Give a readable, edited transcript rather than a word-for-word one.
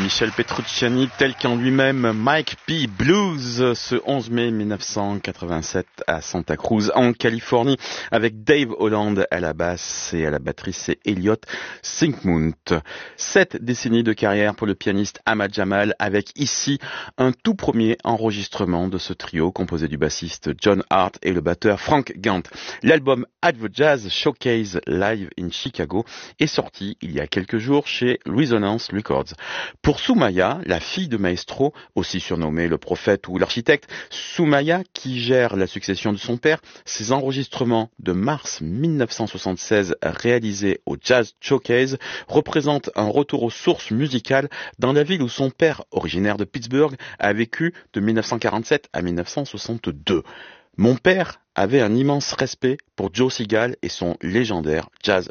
Michel Petrucciani, tel qu'en lui-même Mike P. Blues, ce 11 mai 1987 à Santa Cruz, en Californie, avec Dave Holland à la basse et à la batterie, c'est Elliot Sinkmund. 7 décennies de carrière pour le pianiste Ahmad Jamal, avec ici un tout premier enregistrement de ce trio composé du bassiste John Hart et le batteur Frank Gant. L'album At the Jazz Showcase Live in Chicago est sorti il y a quelques jours chez Resonance Records. Pour Soumaya, la fille de Maestro, aussi surnommée le prophète ou l'architecte, Soumaya, qui gère la succession de son père, ses enregistrements de mars 1976 réalisés au Jazz Showcase représentent un retour aux sources musicales dans la ville où son père, originaire de Pittsburgh, a vécu de 1947 à 1962. Mon père avait un immense respect pour Joe Segal et son légendaire Jazz